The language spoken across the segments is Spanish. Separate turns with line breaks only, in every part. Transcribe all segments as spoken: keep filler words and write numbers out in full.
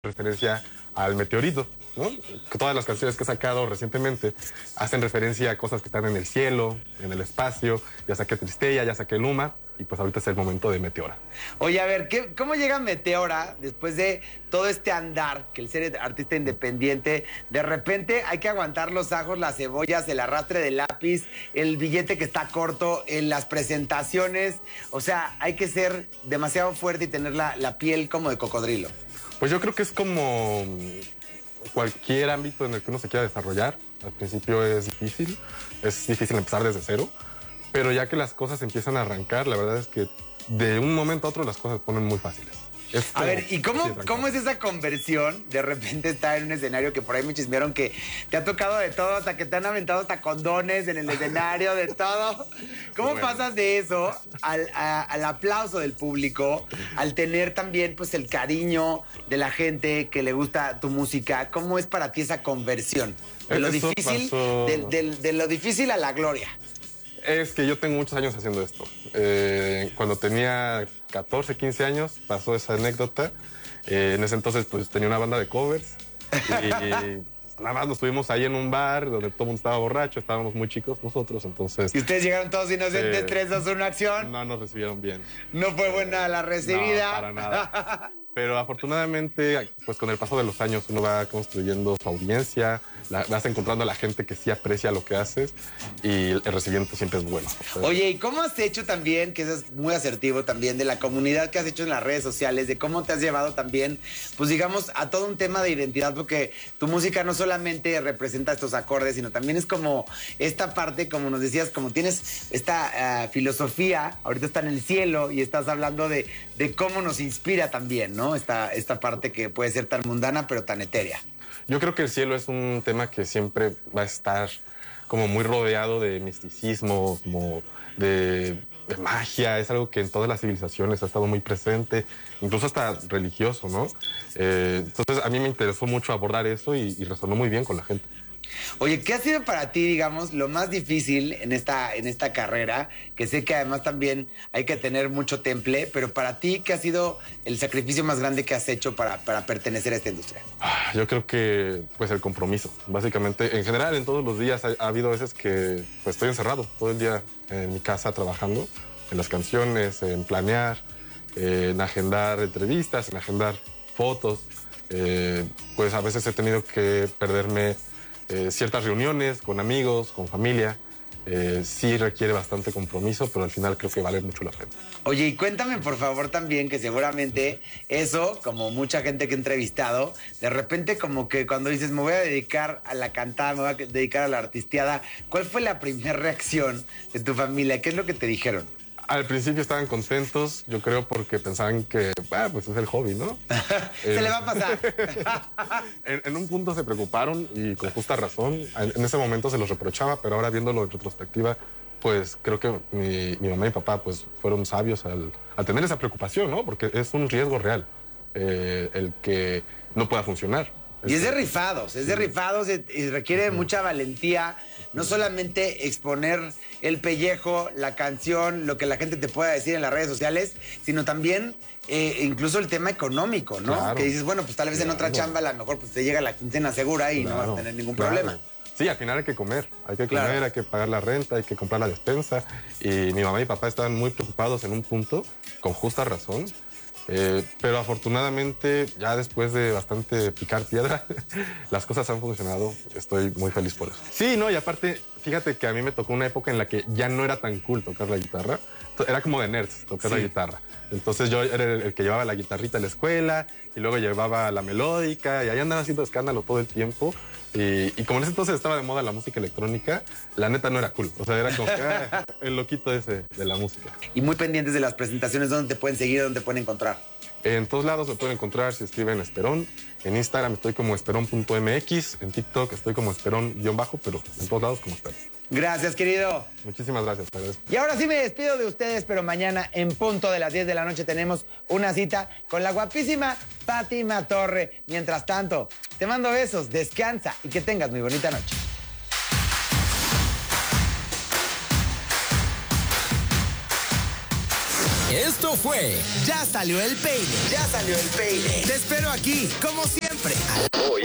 referencia al meteorito, ¿no? Que todas las canciones que he sacado recientemente hacen referencia a cosas que están en el cielo, en el espacio. Ya saqué Tristella, ya saqué Luma, y pues ahorita es el momento de Meteora.
Oye, a ver, ¿qué, ¿cómo llega Meteora después de todo este andar, que el ser artista independiente, de repente hay que aguantar los ajos, las cebollas, el arrastre del lápiz, el billete que está corto, en las presentaciones? O sea, hay que ser demasiado fuerte y tener la, la piel como de cocodrilo.
Pues yo creo que es como cualquier ámbito en el que uno se quiera desarrollar. Al principio es difícil, es difícil empezar desde cero, pero ya que las cosas empiezan a arrancar, la verdad es que de un momento a otro las cosas se ponen muy fáciles. Es
A ver, ¿y cómo, cómo es esa conversión? De repente estar en un escenario que por ahí me chismearon que te ha tocado de todo, hasta que te han aventado hasta condones en el escenario, de todo. ¿Cómo bueno. pasas de eso al, a, al aplauso del público, al tener también pues el cariño de la gente que le gusta tu música? ¿Cómo es para ti esa conversión? De lo
Eso
difícil,
pasó...
de, de, de lo difícil a la gloria.
Es que yo tengo muchos años haciendo esto. Eh, cuando tenía catorce, quince años pasó esa anécdota. Eh, en ese entonces pues tenía una banda de covers y pues, nada más nos estuvimos ahí en un bar donde todo el mundo estaba borracho, estábamos muy chicos nosotros, entonces...
¿Y ustedes llegaron todos inocentes,
eh,
tres, dos, uno, acción?
No nos recibieron bien.
¿No fue buena la recibida?
No, para nada. Pero afortunadamente, pues con el paso de los años uno va construyendo su audiencia, la, vas encontrando a la gente que sí aprecia lo que haces y el recibimiento siempre es bueno.
Oye, ¿y cómo has hecho también, que eso es muy asertivo también, de la comunidad que has hecho en las redes sociales, de cómo te has llevado también, pues digamos, a todo un tema de identidad? Porque tu música no solamente representa estos acordes, sino también es como esta parte, como nos decías, como tienes esta uh, filosofía, ahorita está en el cielo y estás hablando de, de cómo nos inspira también, ¿no? ¿no? Esta, esta parte que puede ser tan mundana, pero tan etérea.
Yo creo que el cielo es un tema que siempre va a estar como muy rodeado de misticismo, como de, de magia. Es algo que en todas las civilizaciones ha estado muy presente, incluso hasta religioso, ¿no? Eh, entonces a mí me interesó mucho abordar eso y, y resonó muy bien con la gente.
Oye, ¿qué ha sido para ti, digamos, lo más difícil en esta, en esta carrera? Que sé que además también hay que tener mucho temple, pero para ti, ¿qué ha sido el sacrificio más grande que has hecho para, para pertenecer a esta industria?
Yo creo que, pues, el compromiso. Básicamente, en general, en todos los días ha, ha habido veces que pues, estoy encerrado todo el día en mi casa trabajando, en las canciones, en planear, eh, en agendar entrevistas, en agendar fotos. Eh, pues a veces he tenido que perderme Eh, ciertas reuniones con amigos, con familia. Eh, sí requiere bastante compromiso, pero al final creo que vale mucho la pena.
Oye, y cuéntame por favor también, que seguramente eso, como mucha gente que he entrevistado, de repente como que cuando dices me voy a dedicar a la cantada, me voy a dedicar a la artisteada, ¿cuál fue la primera reacción de tu familia? ¿Qué es lo que te dijeron?
Al principio estaban contentos, yo creo, porque pensaban que, ah, pues es el hobby, ¿no?
Se eh, le va a pasar.
en, en un punto se preocuparon y con justa razón. En, en ese momento se los reprochaba, pero ahora viéndolo en retrospectiva, pues creo que mi, mi mamá y papá pues fueron sabios al, al tener esa preocupación, ¿no? Porque es un riesgo real eh, el que no pueda funcionar.
Y es de rifados, es de rifados y requiere uh-huh. mucha valentía, no solamente exponer el pellejo, la canción, lo que la gente te pueda decir en las redes sociales, sino también eh, incluso el tema económico, ¿no? Claro. Que dices, bueno, pues tal vez claro. en otra chamba a lo mejor pues te llega la quincena segura y claro. no vas a tener ningún claro. problema.
Sí, al final hay que comer, hay que comer, claro. hay que pagar la renta, hay que comprar la despensa. Y mi mamá y papá estaban muy preocupados en un punto, con justa razón. Eh, pero afortunadamente, ya después de bastante picar piedra, las cosas han funcionado. Estoy muy feliz por eso. Sí, no, y aparte, fíjate que a mí me tocó una época en la que ya no era tan cool tocar la guitarra. Era como de nerds tocar sí. la guitarra. Entonces yo era el, el que llevaba la guitarrita a la escuela y luego llevaba la melódica y ahí andaba haciendo escándalo todo el tiempo. Y, y como en ese entonces estaba de moda la música electrónica, la neta no era cool. O sea, era como que, ah, el loquito ese de la música.
Y muy pendientes de las presentaciones, ¿dónde te pueden seguir, dónde te pueden encontrar?
En todos lados me pueden encontrar si escriben Esperón. En Instagram estoy como esperón punto m x. En TikTok estoy como esperón-bajo, pero en todos lados como Esperón.
Gracias, querido.
Muchísimas gracias.
Y ahora sí me despido de ustedes, pero mañana en punto de las diez de la noche tenemos una cita con la guapísima Fátima Torre. Mientras tanto, te mando besos, descansa y que tengas muy bonita noche.
Esto fue Ya Salió el Peine.
Ya salió el peine.
Te espero aquí, como siempre.
Hoy.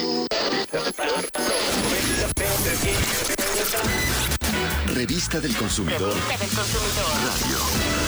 Revista del Consumidor. Radio.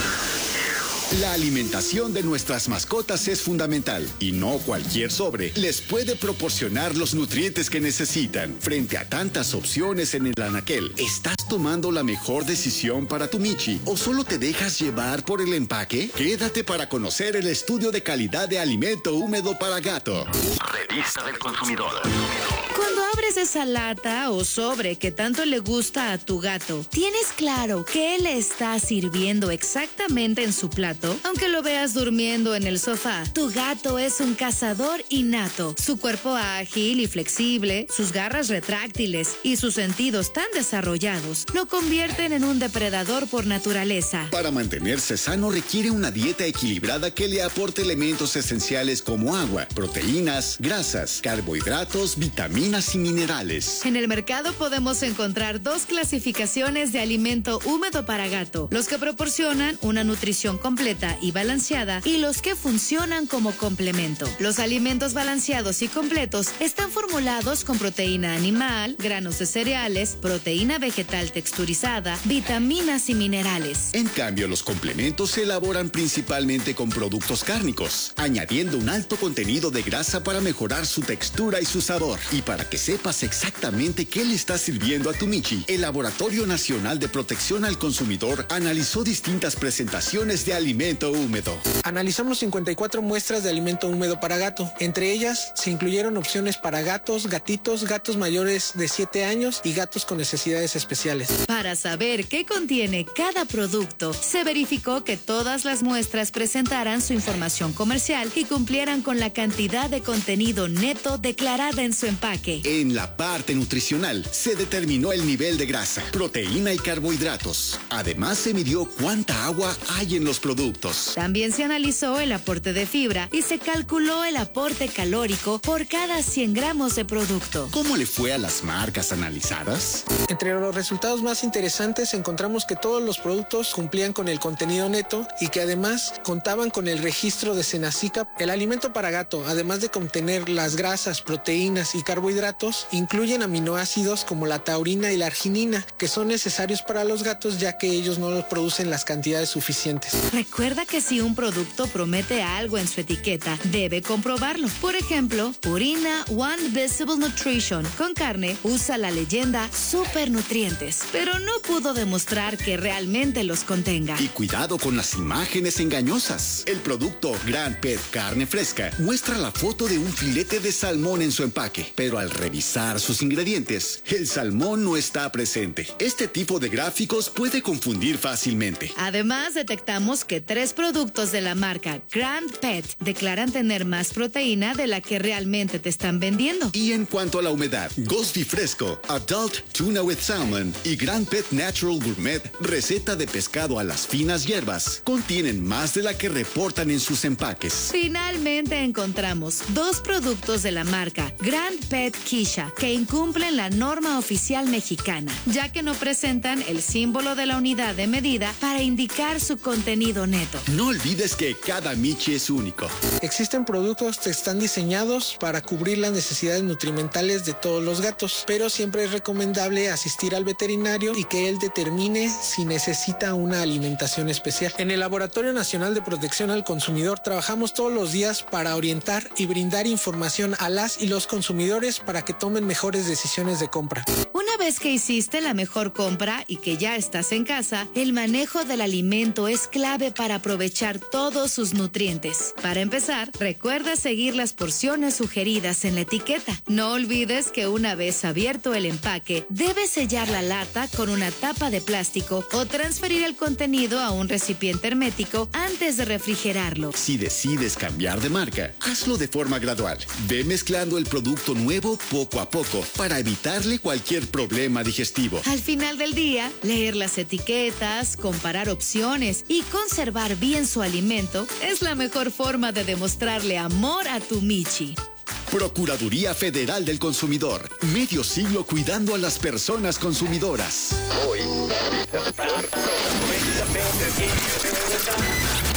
La alimentación de nuestras mascotas es fundamental y no cualquier sobre les puede proporcionar los nutrientes que necesitan. Frente a tantas opciones en el anaquel, ¿estás tomando la mejor decisión para tu Michi o solo te dejas llevar por el empaque? Quédate para conocer el estudio de calidad de alimento húmedo para gato. Revista del Consumidor.
Cuando abres esa lata o sobre que tanto le gusta a tu gato, ¿tienes claro qué le está sirviendo exactamente en su plato? Aunque lo veas durmiendo en el sofá, tu gato es un cazador innato. Su cuerpo ágil y flexible, sus garras retráctiles y sus sentidos tan desarrollados lo convierten en un depredador por naturaleza.
Para mantenerse sano requiere una dieta equilibrada que le aporte elementos esenciales como agua, proteínas, grasas, carbohidratos, vitaminas y minerales.
En el mercado podemos encontrar dos clasificaciones de alimento húmedo para gato: los que proporcionan una nutrición completa y balanceada y los que funcionan como complemento. Los alimentos balanceados y completos están formulados con proteína animal, granos de cereales, proteína vegetal texturizada, vitaminas y minerales.
En cambio, los complementos se elaboran principalmente con productos cárnicos, añadiendo un alto contenido de grasa para mejorar su textura y su sabor. Y para que sepas exactamente qué le está sirviendo a tu Michi, el Laboratorio Nacional de Protección al Consumidor analizó distintas presentaciones de alimento húmedo.
Analizamos cincuenta y cuatro muestras de alimento húmedo para gato. Entre ellas se incluyeron opciones para gatos, gatitos, gatos mayores de siete años y gatos con necesidades especiales.
Para saber qué contiene cada producto, se verificó que todas las muestras presentaran su información comercial y cumplieran con la cantidad de contenido neto declarada en su empaque.
En la parte nutricional se determinó el nivel de grasa, proteína y carbohidratos. Además se midió cuánta agua hay en los productos.
También se analizó el aporte de fibra y se calculó el aporte calórico por cada cien gramos de producto.
¿Cómo le fue a las marcas analizadas?
Entre los resultados más interesantes encontramos que todos los productos cumplían con el contenido neto y que además contaban con el registro de Senasica. El alimento para gato, además de contener las grasas, proteínas y carbohidratos, incluyen aminoácidos como la taurina y la arginina, que son necesarios para los gatos ya que ellos no los producen las cantidades suficientes.
Recuerda que si un producto promete algo en su etiqueta, debe comprobarlo. Por ejemplo, Purina One Visible Nutrition con carne usa la leyenda Super Nutrientes, pero no pudo demostrar que realmente los contenga.
Y cuidado con las imágenes engañosas. El producto Grand Pet Carne Fresca muestra la foto de un filete de salmón en su empaque, pero al revisar sus ingredientes, el salmón no está presente. Este tipo de gráficos puede confundir fácilmente.
Además, detectamos que tres productos de la marca Grand Pet declaran tener más proteína de la que realmente te están vendiendo.
Y en cuanto a la humedad, Ghosty Fresco, Adult Tuna with Salmon y Grand Pet Natural Gourmet, receta de pescado a las finas hierbas, contienen más de la que reportan en sus empaques.
Finalmente encontramos dos productos de la marca Grand Pet Kisha que incumplen la norma oficial mexicana, ya que no presentan el símbolo de la unidad de medida para indicar su contenido neto.
No olvides que cada Michi es único.
Existen productos que están diseñados para cubrir las necesidades nutrimentales de todos los gatos, pero siempre es recomendable asistir al veterinario y que él determine si necesita una alimentación especial. En el Laboratorio Nacional de Protección al Consumidor trabajamos todos los días para orientar y brindar información a las y los consumidores para que tomen mejores decisiones de compra.
Una vez que hiciste la mejor compra y que ya estás en casa, el manejo del alimento es clave para aprovechar todos sus nutrientes. Para empezar, recuerda seguir las porciones sugeridas en la etiqueta. No olvides que una vez abierto el empaque, debes sellar la lata con una tapa de plástico o transferir el contenido a un recipiente hermético antes de refrigerarlo.
Si decides cambiar de marca, hazlo de forma gradual. Ve mezclando el producto nuevo poco a poco para evitarle cualquier problema digestivo.
Al final del día, leer las etiquetas, comparar opciones y conservar bien su alimento es la mejor forma de demostrarle amor a tu Michi.
Procuraduría Federal del Consumidor. Medio siglo cuidando a las personas consumidoras. Hoy.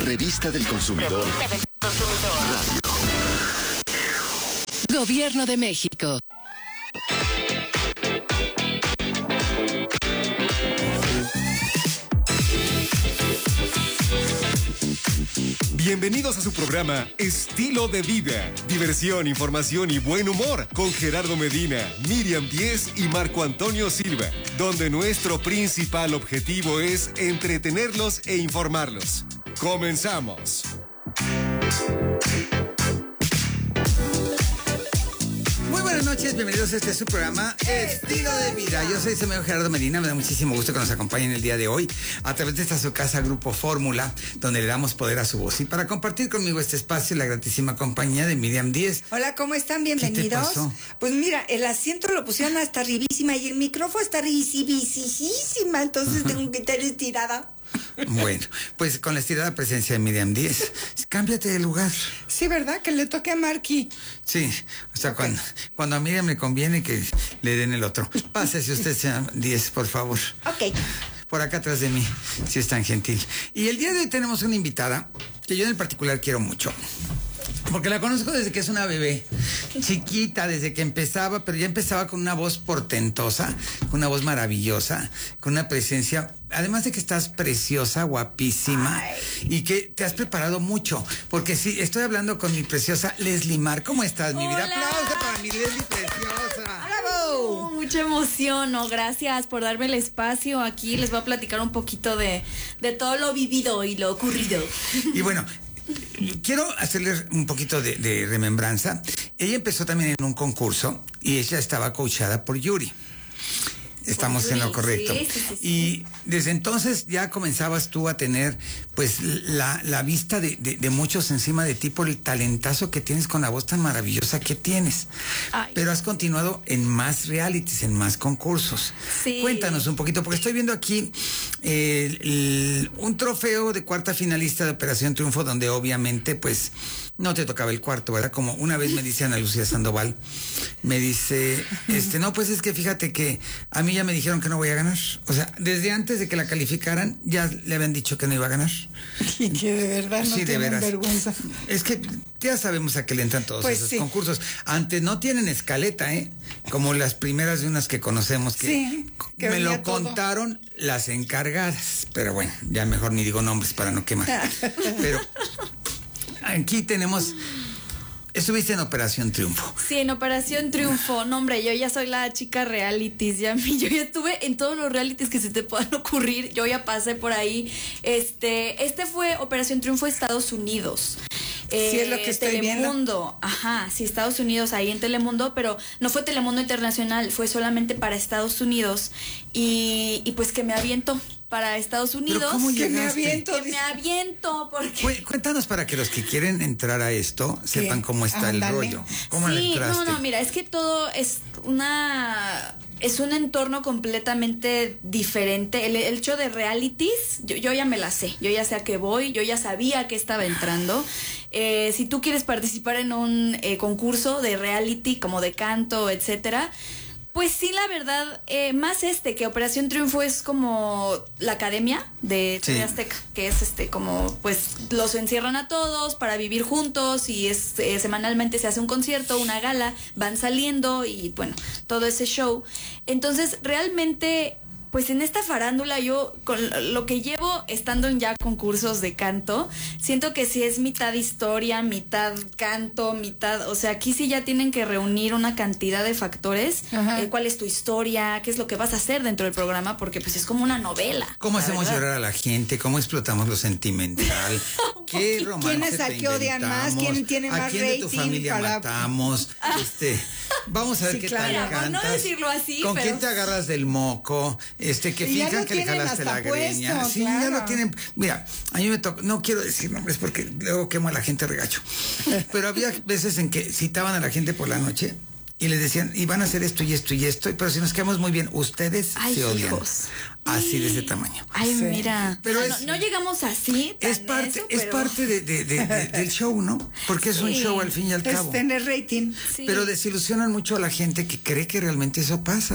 Revista del Consumidor. Radio.
Gobierno de México.
Bienvenidos a su programa Estilo de Vida. Diversión, información y buen humor con Gerardo Medina, Miriam Díez y Marco Antonio Silva, donde nuestro principal objetivo es entretenerlos e informarlos. Comenzamos.
Muy buenas noches, bienvenidos a este su programa Estilo de Vida. Yo soy señor Gerardo Medina, me da muchísimo gusto que nos acompañen el día de hoy a través de esta su casa Grupo Fórmula, donde le damos poder a su voz. Y para compartir conmigo este espacio, la gratísima compañía de Miriam Díez.
Hola, ¿cómo están? Bienvenidos.
¿Qué te pasó?
Pues mira, el asiento lo pusieron hasta arribísima y el micrófono está arribísima, entonces tengo que estar estirada.
Bueno, pues con la estirada presencia de Miriam Díez, cámbiate de lugar.
Sí, ¿verdad? Que le toque a Marky.
Sí, o sea, okay. cuando, cuando a Miriam le conviene que le den el otro. Pásese usted, señor Díez, por favor.
Ok.
Por acá atrás de mí, si es tan gentil. Y el día de hoy tenemos una invitada que yo en particular quiero mucho. Porque la conozco desde que es una bebé, chiquita, desde que empezaba, pero ya empezaba con una voz portentosa, con una voz maravillosa, con una presencia, además de que estás preciosa, guapísima, ay, y que te has preparado mucho. Porque sí, estoy hablando con mi preciosa Leslie Mar. ¿Cómo estás, mi vida? Aplauso para mi Leslie preciosa.
¡Bravo!
Oh, mucha emoción, ¿no? Gracias por darme el espacio. Aquí les voy a platicar un poquito de, de todo lo vivido y lo ocurrido.
Y bueno, quiero hacerles un poquito de, de remembranza. Ella empezó también en un concurso y ella estaba coachada por Yuri. Estamos Yuri, en lo correcto.
Sí, sí, sí, sí.
Y desde entonces ya comenzabas tú a tener pues la, la vista de, de, de muchos encima de ti por el talentazo que tienes con la voz tan maravillosa que tienes. Ay. Pero has continuado en más realities, en más concursos.
Sí.
Cuéntanos un poquito, porque estoy viendo aquí el, el, un trofeo de cuarta finalista de Operación Triunfo, donde obviamente pues no te tocaba el cuarto, ¿verdad? Como una vez me dice Ana Lucía Sandoval, me dice, este, no, pues es que fíjate que a mí ya me dijeron que no voy a ganar. O sea, desde antes de que la calificaran, ya le habían dicho que no iba a ganar.
Y que de verdad no
sí,
tienen
de
vergüenza.
Es que ya sabemos a qué le entran todos
pues
esos
sí.
concursos. Antes no tienen escaleta, ¿eh? Como las primeras de unas que conocemos que,
sí, que
me lo
todo.
Contaron las encargadas. Pero bueno, ya mejor ni digo nombres para no quemar. Pero aquí tenemos... Estuviste en Operación Triunfo.
Sí, en Operación Triunfo. No, hombre, yo ya soy la chica realities. Ya, yo ya estuve en todos los realities que se te puedan ocurrir. Yo ya pasé por ahí. Este, este fue Operación Triunfo Estados Unidos. Eh,
sí, es lo que estoy
Telemundo,
viendo.
Ajá, sí, Estados Unidos, ahí en Telemundo, pero no fue Telemundo Internacional, fue solamente para Estados Unidos. Y, y pues que me aviento para Estados Unidos.
¿Pero cómo
que me
llegaste?
aviento.
Que me aviento, porque...
Cuéntanos para que los que quieren entrar a esto
¿Qué?
sepan cómo está
Ándale.
el rollo. ¿Cómo le
Sí,
entraste?
no, no, mira, es que todo es una... Es un entorno completamente diferente. El, el hecho de realities, yo, yo ya me la sé. Yo ya sé a qué voy, yo ya sabía a qué estaba entrando. Eh, si tú quieres participar en un eh, concurso de reality, como de canto, etcétera, pues sí, la verdad, eh, más este que Operación Triunfo es como la academia de T V
Sí.
Azteca, que es este como, pues los encierran a todos para vivir juntos y es eh, semanalmente se hace un concierto, una gala, van saliendo y bueno, todo ese show. Entonces, realmente... Pues en esta farándula yo, con lo que llevo estando en ya concursos de canto, siento que sí es mitad historia, mitad canto, mitad... O sea, aquí sí ya tienen que reunir una cantidad de factores. Eh, ¿Cuál es tu historia? ¿Qué es lo que vas a hacer dentro del programa? Porque pues es como una novela.
¿Cómo hacemos
verdad.
llorar a la gente? ¿Cómo explotamos lo sentimental? ¿Qué romance
¿Quiénes a
te
qué odian más?
inventamos?
¿Quién tiene más
¿A quién de tu
rating
familia
para-
matamos? Este, vamos a ver
Sí,
qué
claro.
tal
Mira, por
cantas.
no decirlo así,
¿Con
pero-
quién te agarras del moco? Este, que
Y ya
finjan
lo
que le
tienen
jalaste
hasta
la greña.
puesto,
Sí, ya
claro.
lo tienen. Mira, a mí me tocó, no quiero decir nombres porque luego quemo a la gente regacho. Pero había veces en que citaban a la gente por la noche y les decían, y van a hacer esto y esto y esto, pero si nos quedamos muy bien, ustedes
Ay,
se odian.
hijos.
Así de ese tamaño.
Ay,
Sí.
mira.
Pero
No,
es-
no, no llegamos así. tan
Es parte,
eso,
es
pero-
parte de, de- de- de- del show, ¿no? Porque es un
Sí.
show al fin y al cabo.
Es tener rating.
Sí.
Pero desilusionan mucho a la gente que cree que realmente eso pasa.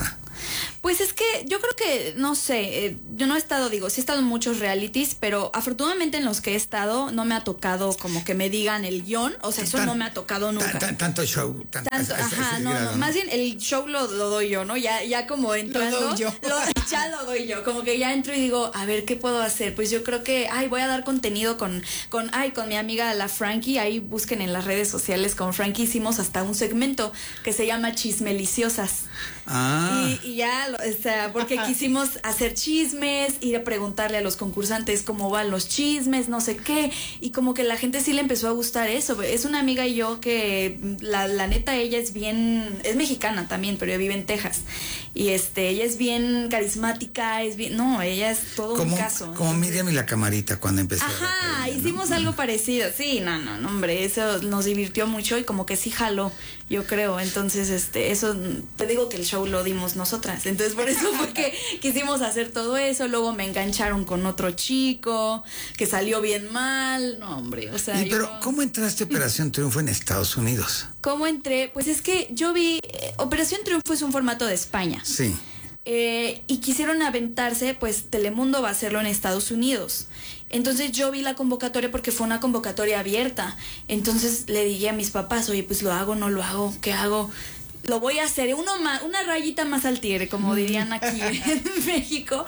Pues es que yo creo que, no sé, eh, yo no he estado, digo, sí he estado en muchos realities, pero afortunadamente en los que he estado no me ha tocado como que me digan el guión, o sea, eso
Tan-
no me ha tocado nunca.
Tan- tan- tanto show. tan-
Tanto,
a ese- a ese
ajá, no,
grado,
no, más bien el show lo, lo doy yo, ¿no? Ya, ya como entrando,
doy yo.
lo- ya lo doy yo, como que ya entro y digo, a ver, ¿qué puedo hacer? Pues yo creo que, ay, voy a dar contenido con, con, ay, con mi amiga la Frankie, ahí busquen en las redes sociales, con Frankie hicimos hasta un segmento que se llama Chismeliciosas.
Ah.
Y, y ya, lo- o sea, porque quisimos hacer chismes, ir a preguntarle a los concursantes cómo van los chismes, no sé qué, y como que la gente sí le empezó a gustar eso. Es una amiga y yo que la, la neta ella es bien, es mexicana también, pero ella vive en Texas. Y este, ella es bien carismática, es bien, no, ella es todo
Como,
un caso.
como
Entonces-
Miriam y la camarita cuando empezó.
Ajá, hicimos algo parecido. Sí, no, no, no, hombre, eso nos divirtió mucho y como que sí jaló, yo creo. Entonces, este, eso, te digo que el show lo dimos nosotras. Entonces, por eso fue que quisimos hacer todo eso. Luego me engancharon con otro chico que salió bien mal. No, hombre, o sea.
Y, pero,
yo-
¿cómo entraste a Operación Triunfo en Estados Unidos?
¿Cómo entré? Pues es que yo vi, eh, Operación Triunfo es un formato de España.
Sí.
Eh, y quisieron aventarse, pues Telemundo va a hacerlo en Estados Unidos. Entonces yo vi la convocatoria porque fue una convocatoria abierta. Entonces le dije a mis papás, oye, pues lo hago, no lo hago, ¿qué hago? Lo voy a hacer, uno más, una rayita más al tigre, como dirían aquí en México.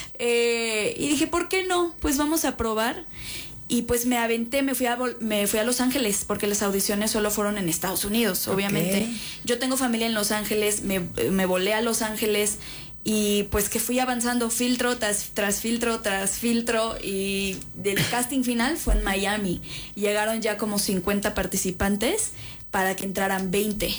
Eh, y dije, ¿por qué no? Pues vamos a probar. Y pues me aventé, me fui a vol- me fui a Los Ángeles porque las audiciones solo fueron en Estados Unidos, obviamente.
Ok.
Yo tengo familia en Los Ángeles, me, me volé a Los Ángeles y pues que fui avanzando filtro tras, tras filtro tras filtro y del casting final fue en Miami. Llegaron ya como cincuenta participantes para que entraran veinte.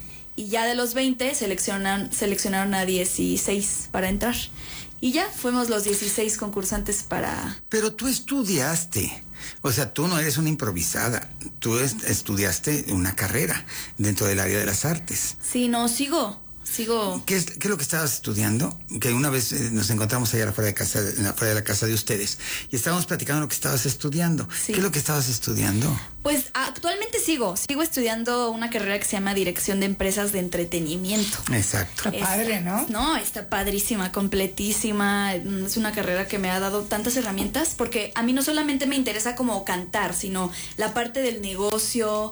Y ya de los veinte seleccionaron, seleccionaron a dieciséis para entrar. Y ya fuimos los dieciséis concursantes para...
Pero tú estudiaste. O sea, tú no eres una improvisada. Tú es- estudiaste una carrera dentro del área de las artes.
Sí, no, sigo, sigo...
¿Qué es, qué es lo que estabas estudiando? Que una vez eh, nos encontramos allá afuera de, casa, afuera de la casa de ustedes y estábamos platicando lo que estabas estudiando.
Sí.
¿Qué es lo que estabas estudiando?
Pues actualmente sigo, sigo estudiando una carrera que se llama Dirección de Empresas de Entretenimiento.
Exacto.
Está padre, ¿no?
No, está padrísima, completísima. Es una carrera que me ha dado tantas herramientas porque a mí no solamente me interesa como cantar, sino la parte del negocio,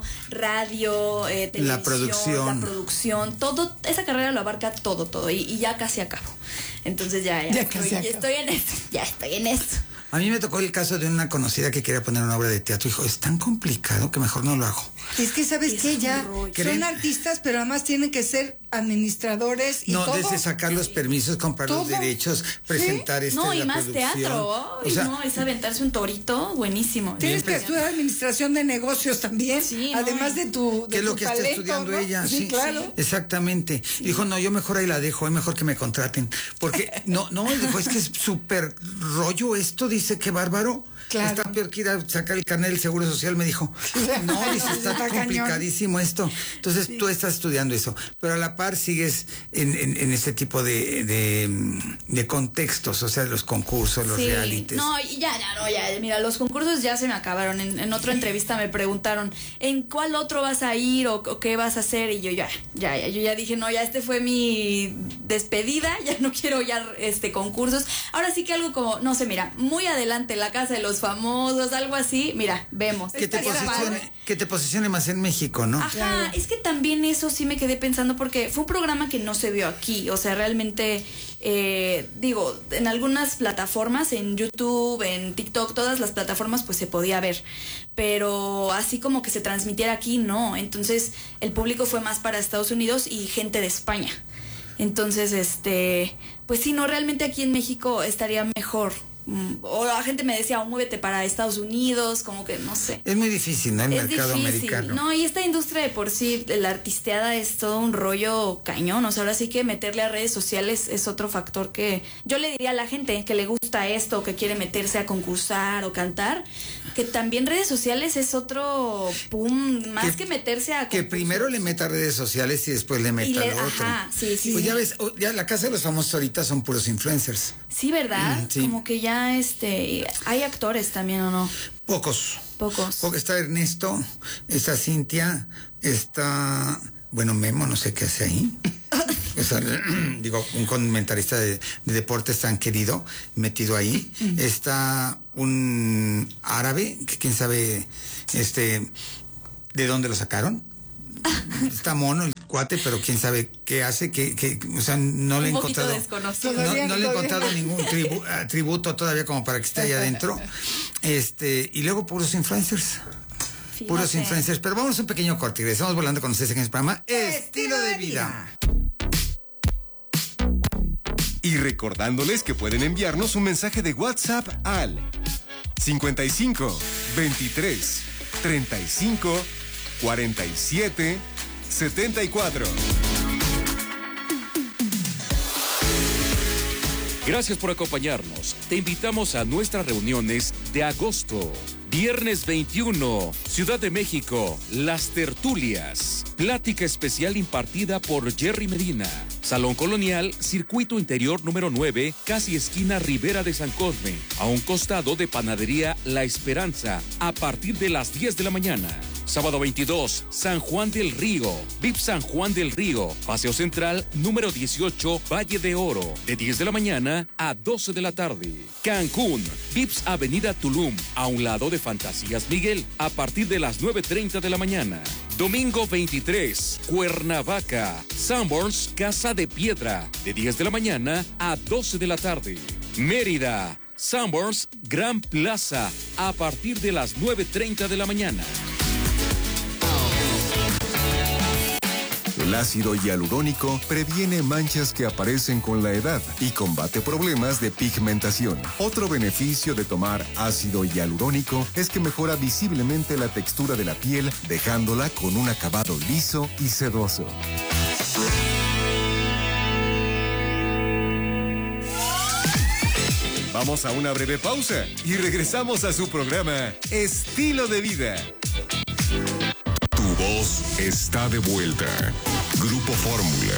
radio, eh, televisión,
La producción.
la producción, todo, esa carrera lo abarca todo, todo y, y ya casi acabo. Entonces ya, ya,
Ya
estoy,
casi
ya
acabo.
estoy en esto, ya estoy en esto.
A mí me tocó el caso de una conocida que quería poner una obra de teatro. Dijo, es tan complicado que mejor no lo hago.
Es que, ¿sabes
Es
qué?
un
Ya
rollo.
¿Creen?
son artistas, pero además tienen que ser administradores y
No,
todo.
desde sacar los permisos, comprar los
Todo.
derechos, presentar este,
No, y
la
más
producción.
teatro. Ay,
O sea,
no, es aventarse un torito, buenísimo.
Tienes que estudiar administración de negocios también,
Sí, no,
además de tu de
¿qué es lo
tu
que está
talento,
estudiando
¿no?
ella?
Sí, claro.
Exactamente. Dijo, no, yo mejor ahí la dejo, es mejor que me contraten. Porque, no, no, dijo, es que es súper rollo esto, dice, qué bárbaro.
Claro.
Está peor que ir a sacar el carnet del Seguro Social, me dijo. No, dice, está,
Está cañón.
complicadísimo esto. Entonces, tú estás estudiando eso, pero a la par sigues en, en, en este tipo de, de, de contextos, o sea, los concursos, los
Sí,
realities.
no, y ya, ya, no, ya, mira, los concursos ya se me acabaron. En, en otra entrevista me preguntaron, ¿en cuál otro vas a ir o, o qué vas a hacer? Y yo ya, ya, ya, yo ya dije, no, ya este fue mi despedida, ya no quiero ya este concursos. Ahora sí que algo como, no sé, mira, muy adelante, la casa de los famosos, algo así, mira, vemos.
Que te,
Estaría
posicione,
padre.
que te posicione más en México, ¿no?
Ajá, es que también eso sí me quedé pensando porque fue un programa que no se vio aquí, o sea, realmente, eh, digo, en algunas plataformas, en YouTube, en TikTok, todas las plataformas pues se podía ver, pero así como que se transmitiera aquí, no, entonces el público fue más para Estados Unidos y gente de España, entonces, este, pues sí, no, realmente aquí en México estaría mejor. Mm, O la gente me decía, oh, muévete para Estados Unidos, como que no sé.
Es muy difícil, ¿no? El
Es
mercado
difícil,
americano.
no, y esta industria de por sí, la artisteada es todo un rollo cañón, o sea, ahora sí que meterle a redes sociales es otro factor que yo le diría a la gente que le gusta esto, que quiere meterse a concursar o cantar, que también redes sociales es otro pum, más que,
Que-
meterse a
Que
concursos.
primero le meta redes sociales y después le meta
Y le-
lo otro.
ajá, sí, sí,
Pues
sí.
ya ves, o- ya la casa de los famosos ahorita son puros influencers.
Sí, ¿verdad?
Mm, sí.
Como que ya, este, hay actores también, ¿o no?
Pocos.
Pocos.
Porque está Ernesto, está Cintia, está, bueno, Memo, no sé qué hace ahí. o sea, digo, un comentarista de, de deportes tan querido, metido ahí. Uh-huh. Está un árabe, que quién sabe, este, de dónde lo sacaron. Está mono el cuate, pero quién sabe qué hace, que, que o sea, no le he encontrado, no, no le he encontrado ningún tribu, tributo todavía como para que esté ahí adentro. Este, y luego puros influencers. Fíjate. Puros influencers. Pero vamos a un pequeño corte y regresamos volando con ustedes en el programa Estilo de Vida.
Y recordándoles que pueden enviarnos un mensaje de WhatsApp al cincuenta y cinco, veintitrés, treinta y cinco, cuarenta y siete, setenta y cuatro.
Gracias por acompañarnos. Te invitamos a nuestras reuniones de agosto. Viernes veintiuno, Ciudad de México, Las Tertulias. Plática especial impartida por Jerry Medina. Salón Colonial, Circuito Interior número nueve, casi esquina Ribera de San Cosme. A un costado de Panadería La Esperanza, a partir de las diez de la mañana. Sábado veintidós, San Juan del Río, V I P San Juan del Río, Paseo Central, número dieciocho, Valle de Oro, de diez de la mañana a doce de la tarde. Cancún, V I P S Avenida Tulum, a un lado de Fantasías Miguel, a partir de las nueve treinta de la mañana. Domingo veintitrés, Cuernavaca, Sanborns, Casa de Piedra, de diez de la mañana a doce de la tarde. Mérida, Sanborns, Gran Plaza, a partir de las nueve treinta de la mañana.
El ácido hialurónico previene manchas que aparecen con la edad y combate problemas de pigmentación. Otro beneficio de tomar ácido hialurónico es que mejora visiblemente la textura de la piel, dejándola con un acabado liso y sedoso. Vamos a una breve pausa y regresamos a su programa Estilo de Vida.
Tu voz está de vuelta. Grupo Fórmula.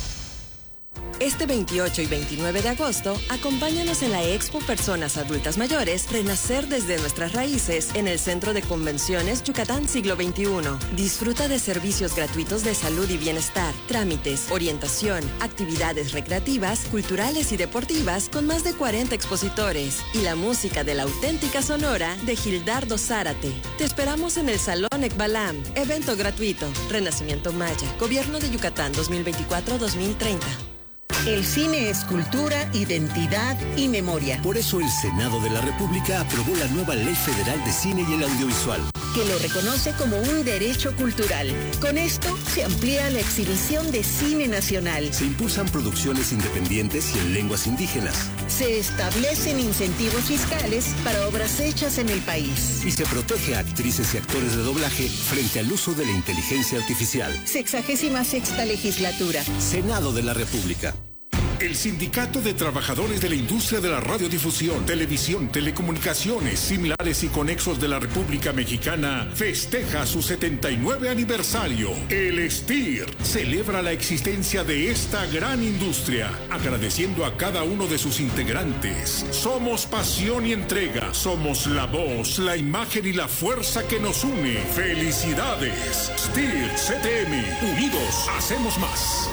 Este veintiocho y veintinueve de agosto, acompáñanos en la Expo Personas Adultas Mayores Renacer desde nuestras raíces en el Centro de Convenciones Yucatán Siglo veintiuno. Disfruta de servicios gratuitos de salud y bienestar, trámites, orientación, actividades recreativas, culturales y deportivas con más de cuarenta expositores y la música de la auténtica Sonora de Gildardo Zárate. Te esperamos en el Salón Ekbalam. Evento gratuito. Renacimiento Maya. Gobierno de Yucatán dos mil veinticuatro a dos mil treinta.
El cine es cultura, identidad y memoria.
Por eso el Senado de la República aprobó la nueva Ley Federal de Cine y el Audiovisual,
que lo reconoce como un derecho cultural. Con esto se amplía la exhibición de cine nacional.
Se impulsan producciones independientes y en lenguas indígenas.
Se establecen incentivos fiscales para obras hechas en el país.
Y se protege a actrices y actores de doblaje frente al uso de la inteligencia artificial.
Sexagésima sexta legislatura.
Senado de la República.
El Sindicato de Trabajadores de la Industria de la Radiodifusión, Televisión, Telecomunicaciones, Similares y Conexos de la República Mexicana festeja su setenta y nueve aniversario. El S T I R celebra la existencia de esta gran industria, agradeciendo a cada uno de sus integrantes. Somos pasión y entrega, somos la voz, la imagen y la fuerza que nos une. ¡Felicidades! S T I R C T M, unidos hacemos más.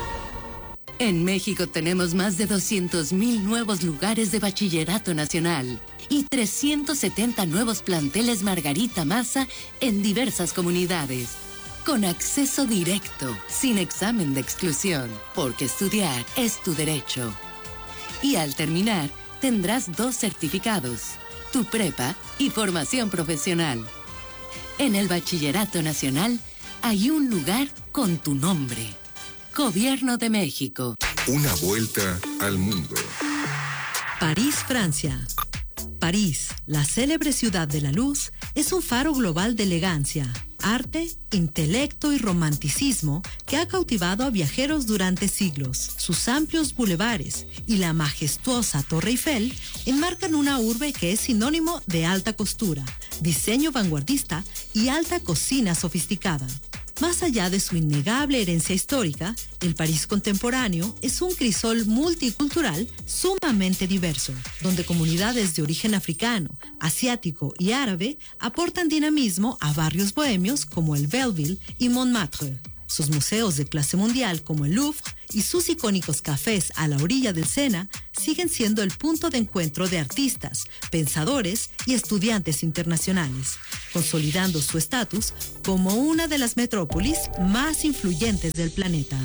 En México tenemos más de doscientos mil nuevos lugares de bachillerato nacional y trescientos setenta nuevos planteles Margarita Maza en diversas comunidades. Con acceso directo, sin examen de exclusión, porque estudiar es tu derecho. Y al terminar, tendrás dos certificados, tu prepa y formación profesional. En el bachillerato nacional hay un lugar con tu nombre. Gobierno de México.
Una vuelta al mundo.
París, Francia. París, la célebre ciudad de la luz, es un faro global de elegancia, arte, intelecto y romanticismo que ha cautivado a viajeros durante siglos. Sus amplios bulevares y la majestuosa Torre Eiffel enmarcan una urbe que es sinónimo de alta costura, diseño vanguardista y alta cocina sofisticada. Más allá de su innegable herencia histórica, el París contemporáneo es un crisol multicultural sumamente diverso, donde comunidades de origen africano, asiático y árabe aportan dinamismo a barrios bohemios como el Belleville y Montmartre. Sus museos de clase mundial como el Louvre y sus icónicos cafés a la orilla del Sena siguen siendo el punto de encuentro de artistas, pensadores y estudiantes internacionales, consolidando su estatus como una de las metrópolis más influyentes del planeta.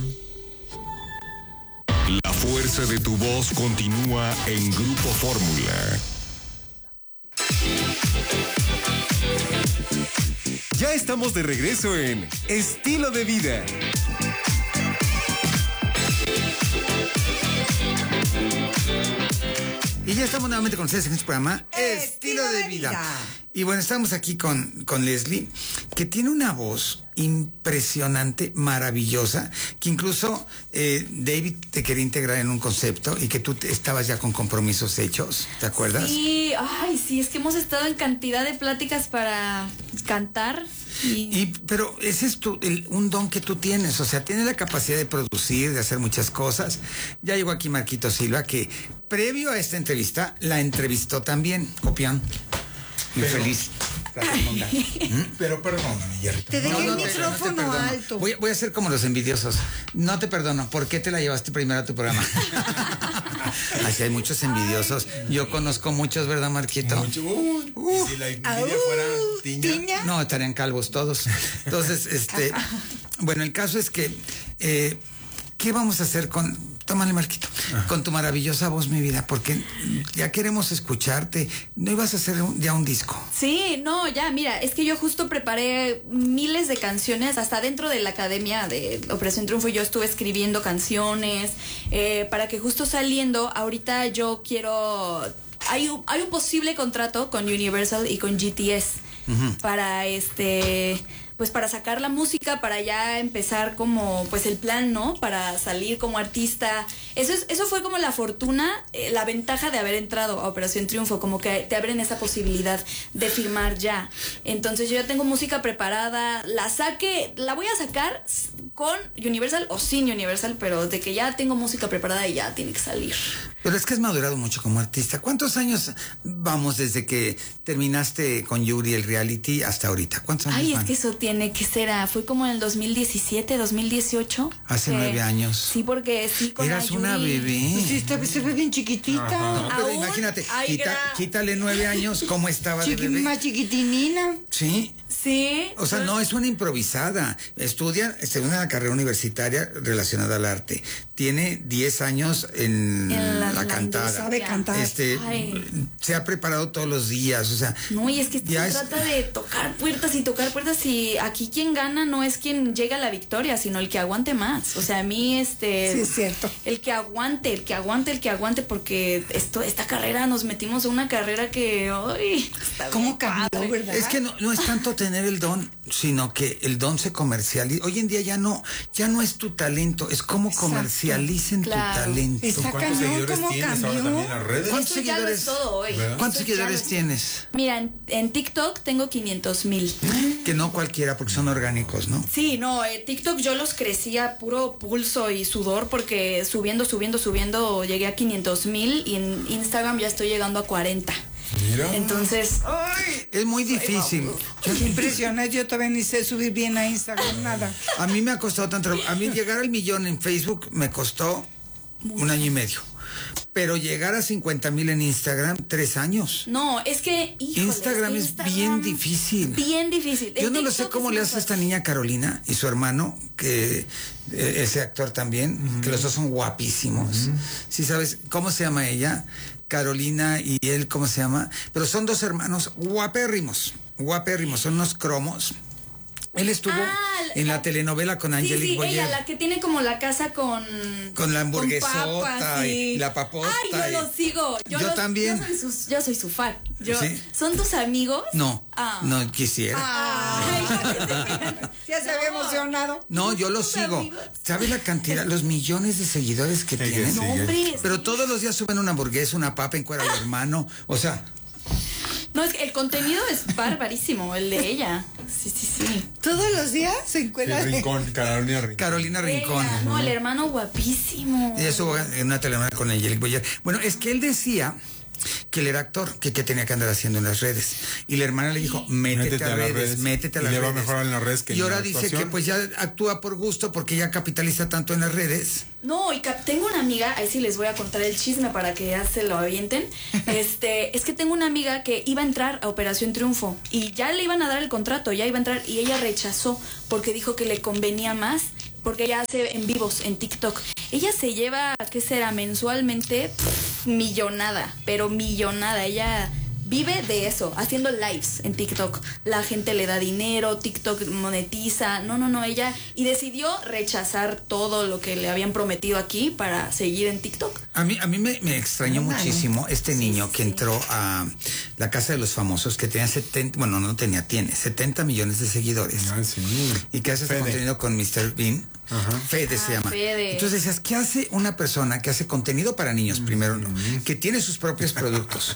La fuerza de tu voz continúa en Grupo Fórmula.
Ya estamos de regreso en Estilo de Vida.
Y ya estamos nuevamente con ustedes en este programa Estilo, Estilo de, de vida. vida. Y bueno, estamos aquí con, con Leslie, que tiene una voz impresionante, maravillosa, que incluso eh, David te quería integrar en un concepto y que tú te, estabas ya con compromisos hechos, ¿te acuerdas?
Sí, ay, sí, es que hemos estado en cantidad de pláticas para cantar. Y...
y pero ese es tu, el, un don que tú tienes, o sea, tienes la capacidad de producir, de hacer muchas cosas. Ya llegó aquí Marquito Silva, que previo a esta entrevista la entrevistó también, copión. Muy pero, feliz.
¿Mm? Pero perdóname, Jerrito.
Te dejé no, no,
el
te, micrófono
no
alto.
Voy, voy a ser como los envidiosos. No te perdono. ¿Por qué te la llevaste primero a tu programa? Así hay muchos envidiosos. Yo conozco muchos, ¿verdad, Marquito?
Mucho. Uh, uh, ¿y si la envidia uh, fuera tiña?
tiña?
No, estarían calvos todos. Entonces, este... bueno, el caso es que... Eh, ¿qué vamos a hacer con... Tómale, Marquito. Ajá. Con tu maravillosa voz, mi vida, porque ya queremos escucharte. ¿No ibas a hacer un, ya un disco?
Sí, no, ya, mira, es que yo justo preparé miles de canciones, hasta dentro de la academia de Operación Triunfo yo estuve escribiendo canciones, eh, para que justo saliendo, ahorita yo quiero... Hay un, hay un posible contrato con Universal y con G T S uh-huh. para este... pues para sacar la música, para ya empezar como pues el plan, ¿no? Para salir como artista. Eso es, eso fue como la fortuna, eh, la ventaja de haber entrado a Operación Triunfo, como que te abren esa posibilidad de firmar ya. Entonces yo ya tengo música preparada, la saque, la voy a sacar con Universal o sin Universal, pero de que ya tengo música preparada y ya tiene que salir.
Pero es que has madurado mucho como artista. ¿Cuántos años vamos desde que terminaste con Yuri el reality hasta ahorita? ¿Cuántos años
Ay,
van?
Es que eso tiene que ser, ah, fue como en el dos mil diecisiete, dos mil dieciocho.
Hace
que,
nueve años.
Sí, porque sí, con
Eras una bebé.
Pues sí, se ve bien chiquitita.
Ajá. No, pero ¿Aún? imagínate, quita, quítale nueve años, ¿cómo estaba
Chiqui,
de bebé?
Más chiquitinina.
Sí.
Sí.
O sea, no, es una improvisada. Estudia, estudia una carrera universitaria relacionada al arte. Tiene diez años en, en la, la cantada.
Sabe cantar.
Este, se ha preparado todos los días, o sea.
No, y es que se es... trata de tocar puertas y tocar puertas, y aquí quien gana no es quien llega a la victoria, sino el que aguante más. O sea, a mí, este...
Sí, es cierto.
El que aguante, el que aguante, el que aguante, porque esto, esta carrera, nos metimos en una carrera que, ay, está
¿Cómo cambió, verdad?
Es que no, no es tanto tener el don, sino que el don se comercializa. Hoy en día ya no, ya no es tu talento, es cómo comercialicen claro. tu talento.
Está
¿Cuántos
cañón,
seguidores
¿cómo
tienes
cambió?
ahora también en las redes?
¿Cuántos
Eso
seguidores,
ya lo es todo hoy.
¿Cuántos
Eso
seguidores
es...
tienes?
Mira, en, en TikTok tengo quinientos mil.
Que no cualquiera, porque son orgánicos, ¿no?
Sí, no, eh, TikTok yo los crecí a puro pulso y sudor, porque subiendo, subiendo, subiendo llegué a quinientos mil, y en Instagram ya estoy llegando a cuarenta.
Mira.
Entonces,
¡ay! Es muy difícil.
Yo impresionante, yo todavía ni sé subir bien a Instagram, nada.
A mí me ha costado tanto. A mí llegar al millón en Facebook me costó un año y medio. Pero llegar a cincuenta mil en Instagram, tres años.
No, es que, híjole,
Instagram es
Instagram,
bien difícil.
Bien difícil.
Yo
el
no lo
TikTok
sé cómo le hace esta niña Carolina y su hermano, que eh, ese actor también, uh-huh. que los dos son guapísimos. Uh-huh. ¿Sí sabes cómo se llama ella? Carolina y él, ¿cómo se llama? Pero son dos hermanos guapérrimos, guapérrimos, son unos cromos. Él estuvo ah, en la, la telenovela con Angelique
sí, sí,
Boyer.
Ella, la que tiene como la casa con...
Con la hamburguesota
con papas, sí.
y la papota.
Ay, yo
y...
lo sigo. Yo,
yo
los,
también.
Yo soy, su, yo soy su fan. Yo,
¿Sí?
¿Son tus amigos?
No,
ah.
no quisiera.
Ay,
ya se había emocionado.
No, yo lo sigo. Amigos? ¿Sabes la cantidad, los millones de seguidores que sí, tienen?
No, hombre,
pero
sí.
todos los días suben una hamburguesa, una papa, encuera al hermano. O sea...
No, es que el contenido es barbarísimo, el de ella. Sí, sí, sí.
¿Todos los días se encuentra?
Sí, Rincón, Carolina Rincón.
Carolina Rincón.
Ella, no, el hermano guapísimo.
Ella estuvo en una telenovela con Angelique Boyer. Bueno, es que él decía que él era actor, que qué tenía que andar haciendo en las redes. Y la hermana le dijo, métete, métete a, a redes, redes, métete a las
y
redes.
le va mejor en las redes que
y
en
ahora
la
dice
actuación.
que pues ya actúa por gusto porque ya capitaliza tanto en las redes.
No, y tengo una amiga, ahí sí les voy a contar el chisme para que ya se lo avienten. Este, es que tengo una amiga que iba a entrar a Operación Triunfo y ya le iban a dar el contrato, ya iba a entrar y ella rechazó porque dijo que le convenía más, porque ella hace en vivos en TikTok. Ella se lleva, ¿qué será? Mensualmente pff, millonada, pero millonada. Ella vive de eso, haciendo lives en TikTok. La gente le da dinero, TikTok monetiza. No, no, no, ella... Y decidió rechazar todo lo que le habían prometido aquí para seguir en TikTok.
A mí, a mí me, me extrañó
Ay,
muchísimo este
sí,
niño
sí.
que entró a la Casa de los Famosos, que tenía setenta, bueno, no tenía, tiene setenta millones de seguidores.
Ah, sí.
Y que hace este contenido con mister Bean. Ajá. Fede
Ah,
se llama.
Fede.
Entonces decías, ¿qué hace una persona que hace contenido para niños, primero, no, que tiene sus propios productos,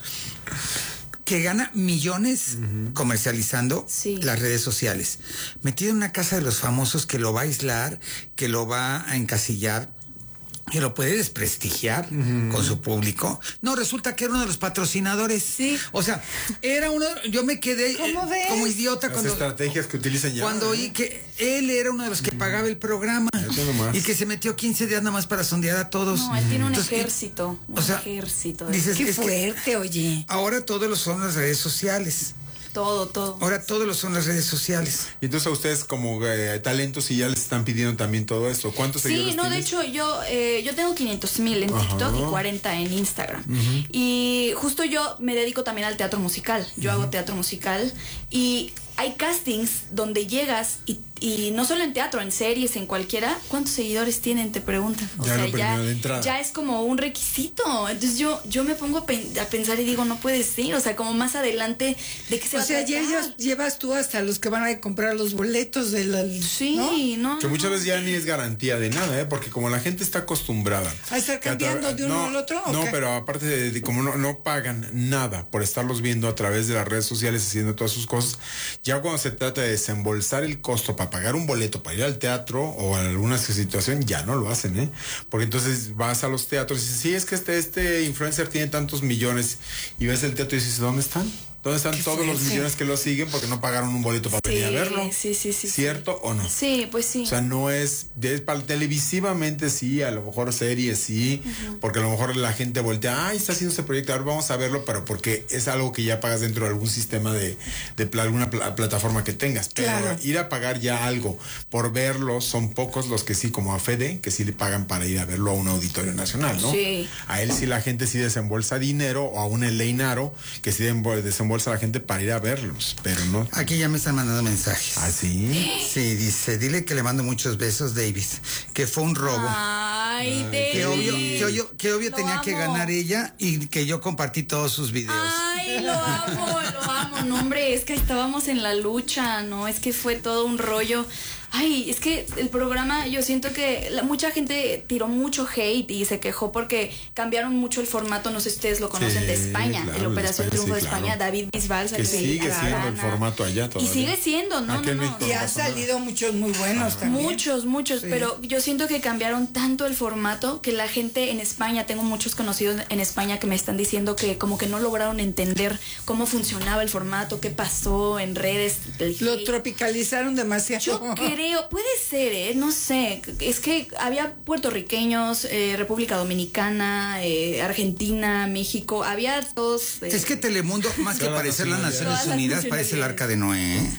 que gana millones uh-huh. comercializando sí. las redes sociales, metido en una casa de los famosos que lo va a aislar, que lo va a encasillar, que lo puede desprestigiar uh-huh. con su público? No, resulta que era uno de los patrocinadores. Sí. O sea, era uno, yo me quedé eh, como idiota
Las
cuando...
estrategias que utilizan ya.
Cuando oí que él era uno de los que pagaba el programa y que se metió quince días nada más para sondear a todos.
No, él tiene un
Entonces,
ejército, un
o sea,
ejército. De...
Dices,
Qué
es
fuerte,
que
oye.
ahora todos lo son las redes sociales.
Todo, todo.
Ahora todos lo son las redes sociales.
Y entonces a ustedes como eh, talentos y ya les están pidiendo también todo esto. ¿Cuántos seguidores
Sí, no,
tienes?
de hecho yo eh, yo tengo quinientos mil en
Ajá.
TikTok y cuarenta en Instagram. Uh-huh. Y justo yo me dedico también al teatro musical. Yo uh-huh. hago teatro musical y hay castings donde llegas y, y no solo en teatro, en series, en cualquiera. ¿Cuántos seguidores tienen? Te preguntan. O
ya
sea,
lo
ya,
de entrada.
ya es como un requisito. Entonces yo yo me pongo a, pen, a pensar y digo, no puede ser. O sea, como más adelante, ¿de qué se
o
va
sea,
a tratar?
ya llevas tú hasta los que van a comprar los boletos de la...
Sí, no, no
Que muchas
no.
veces ya ni es garantía de nada, ¿eh? Porque como la gente está acostumbrada
a estar cambiando tra- de uno
no,
al otro.
No,
qué?
pero aparte de, de como no, no pagan nada por estarlos viendo a través de las redes sociales haciendo todas sus cosas, ya cuando se trata de desembolsar el costo para pagar un boleto para ir al teatro o a alguna situación, ya no lo hacen, ¿eh? Porque entonces vas a los teatros y dices, sí, es que este, este influencer tiene tantos millones, y ves el teatro y dices, ¿dónde están? ¿Dónde están todos fuerte. los millones que lo siguen porque no pagaron un boleto para
sí,
venir a verlo?
Sí, sí, sí.
¿Cierto
sí.
o no?
Sí, pues sí.
O sea, no es, es para televisivamente sí, a lo mejor series sí, uh-huh. porque a lo mejor la gente voltea, ay, está haciendo ese proyecto, ahora vamos a verlo, pero porque es algo que ya pagas dentro de algún sistema de, de pl- alguna pl- plataforma que tengas. Pero
claro.
ir a pagar ya algo por verlo, son pocos los que sí, como a Fede, que sí le pagan para ir a verlo a un auditorio nacional, ¿no?
Sí.
A él sí la gente sí desembolsa dinero, o a un Eleinaro, que sí desembolsa la gente para ir a verlos, pero no.
Aquí ya me están mandando mensajes.
¿Ah, sí?
Sí, dice, dile que le mando muchos besos, Davis, que fue un robo.
Ay, Davis.
Que obvio, que obvio, que obvio tenía
amo.
que ganar ella y que yo compartí todos sus videos.
Ay, lo amo, lo amo. No, hombre, es que estábamos en la lucha, ¿no? Es que fue todo un rollo. Ay, es que el programa, yo siento que la, mucha gente tiró mucho hate y se quejó porque cambiaron mucho el formato, no sé si ustedes lo conocen,
sí,
de España,
claro,
el Operación
España,
Triunfo
sí,
de España,
claro.
David Bisbal.
Que sigue siendo el formato allá todavía.
Y sigue siendo, ¿no?
Aquí
no,
en
no.
México
Y han salido muchos muy buenos también.
Muchos, muchos,
Sí.
pero yo siento que cambiaron tanto el formato que la gente en España, tengo muchos conocidos en España que me están diciendo que como que no lograron entender cómo funcionaba el formato, qué pasó en redes.
Lo tropicalizaron demasiado.
Yo creo, puede ser, ¿eh? No sé, es que había puertorriqueños, eh, República Dominicana, eh, Argentina, México, había todos... Eh,
es que Telemundo, más que parecer las Naciones Unidas, parece el Arca de Noé, ¿eh?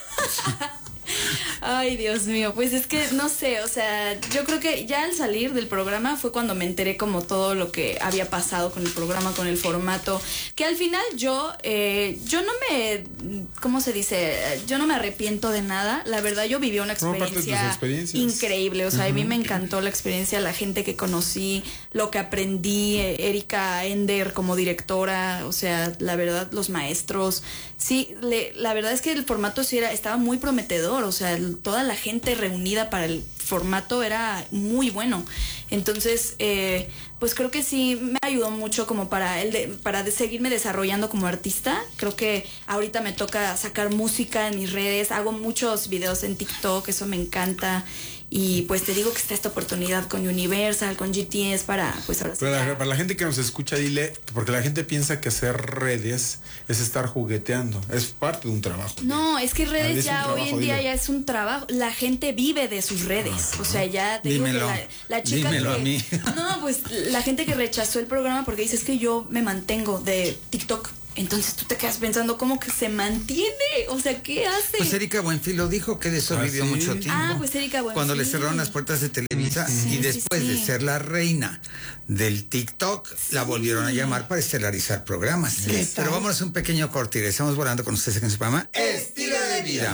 Ay, Dios mío, pues es que no sé, o sea, yo creo que ya al salir del programa fue cuando me enteré como todo lo que había pasado con el programa, con el formato, que al final yo, eh, yo no me, ¿cómo se dice? Yo no me arrepiento de nada, la verdad yo viví una experiencia increíble, o sea, uh-huh. a mí me encantó la experiencia, la gente que conocí, lo que aprendí, Erika Ender como directora, o sea, la verdad, los maestros, sí, le, la verdad es que el formato sí era, estaba muy prometedor, o sea, el, toda la gente reunida para el formato era muy bueno. Entonces, eh, pues creo que sí me ayudó mucho como para el de, para de seguirme desarrollando como artista. Creo que ahorita me toca sacar música en mis redes, hago muchos videos en TikTok, eso me encanta. Y pues te digo que está esta oportunidad con Universal, con G T S para pues ahora sí.
Pero la, para la gente que nos escucha, dile, porque la gente piensa que hacer redes es estar jugueteando, es parte de un trabajo.
No, es que redes
es
ya
trabajo,
hoy en día
dile.
ya es un trabajo. La gente vive de sus redes. O sea, ya te digo que
Dímelo,
la, la chica
dímelo
que,
a mí.
No, pues la gente que rechazó el programa porque dice es que yo me mantengo de TikTok. Entonces tú te quedas pensando cómo que se mantiene, o sea, ¿qué hace?
Pues Erika Buenfil lo dijo, que de eso
¿Ah,
vivió
sí?
mucho tiempo.
Ah, pues Erika Buenfil.
Cuando le cerraron las puertas de Televisa
Sí,
y después
sí, sí.
de ser la reina del TikTok, la volvieron a llamar para estelarizar programas.
¿Qué
Pero
tal?
vámonos un pequeño corte y regresamos volando con ustedes en su programa Estilo de Vida.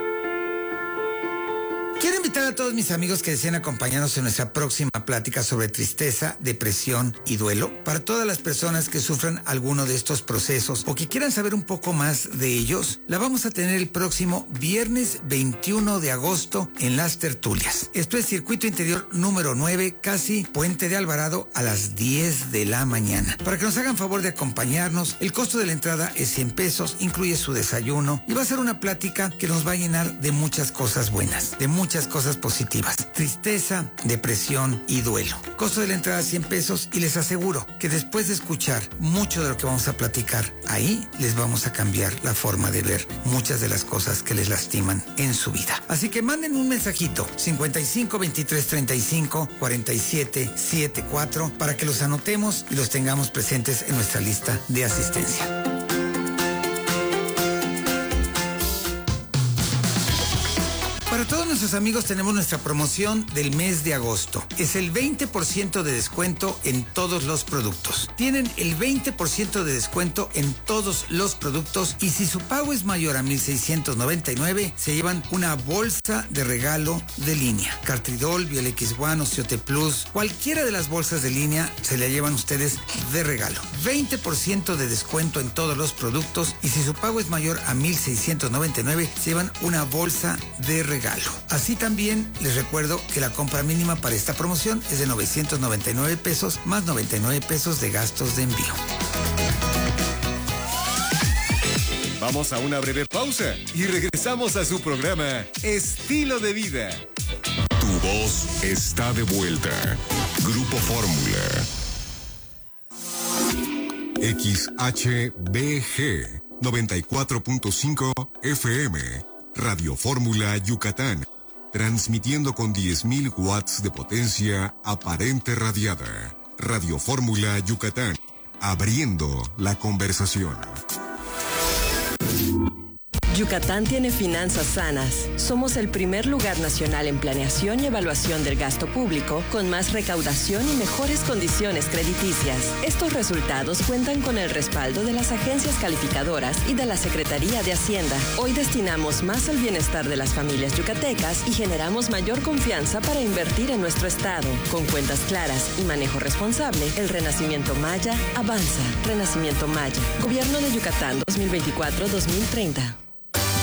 Quiero invitar a todos mis amigos que deseen acompañarnos en nuestra próxima plática sobre tristeza, depresión y duelo. Para todas las personas que sufran alguno de estos procesos o que quieran saber un poco más de ellos, la vamos a tener el próximo viernes veintiuno de agosto en Las Tertulias. Esto es Circuito Interior número nueve, casi Puente de Alvarado, a las diez de la mañana. Para que nos hagan favor de acompañarnos, el costo de la entrada es cien pesos, incluye su desayuno y va a ser una plática que nos va a llenar de muchas cosas buenas, de muchas cosas positivas. Tristeza, depresión y duelo. Costo de la entrada cien pesos y les aseguro que después de escuchar mucho de lo que vamos a platicar ahí, les vamos a cambiar la forma de ver muchas de las cosas que les lastiman en su vida. Así que manden un mensajito cincuenta y cinco veintitrés treinta y cinco cuarenta y siete setenta y cuatro para que los anotemos y los tengamos presentes en nuestra lista de asistencia. Para todos nuestros amigos tenemos nuestra promoción del mes de agosto. Es el veinte por ciento de descuento en todos los productos. Tienen el veinte por ciento de descuento en todos los productos y si su pago es mayor a mil seiscientos noventa y nueve, se llevan una bolsa de regalo de línea. Cartridol, Biolex One, Ociote Plus, cualquiera de las bolsas de línea se la llevan ustedes de regalo. veinte por ciento de descuento en todos los productos y si su pago es mayor a mil seiscientos noventa y nueve, se llevan una bolsa de regalo. Así también les recuerdo que la compra mínima para esta promoción es de novecientos noventa y nueve pesos más noventa y nueve pesos de gastos de envío.
Vamos a una breve pausa y regresamos a su programa Estilo de Vida.
Tu voz está de vuelta. Grupo Fórmula. X H B G noventa y cuatro punto cinco F M. Radio Fórmula Yucatán, transmitiendo con diez mil watts de potencia aparente radiada. Radio Fórmula Yucatán, abriendo la conversación.
Yucatán tiene finanzas sanas. Somos el primer lugar nacional en planeación y evaluación del gasto público, con más recaudación y mejores condiciones crediticias. Estos resultados cuentan con el respaldo de las agencias calificadoras y de la Secretaría de Hacienda. Hoy destinamos más al bienestar de las familias yucatecas y generamos mayor confianza para invertir en nuestro estado. Con cuentas claras y manejo responsable, el Renacimiento Maya avanza. Renacimiento Maya. Gobierno de Yucatán dos mil veinticuatro a dos mil treinta.